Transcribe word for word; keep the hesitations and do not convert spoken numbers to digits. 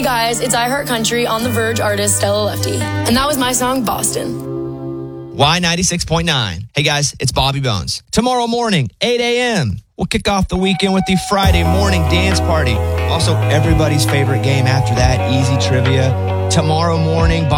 guys, it's I Heart Country on the Verge artist Stella Lefty. And that was my song, Boston. Y ninety-six point nine. Hey guys, it's Bobby Bones. Tomorrow morning, eight a.m., we'll kick off the weekend with the Friday morning dance party. Also, everybody's favorite game after that, Easy Trivia. Tomorrow morning,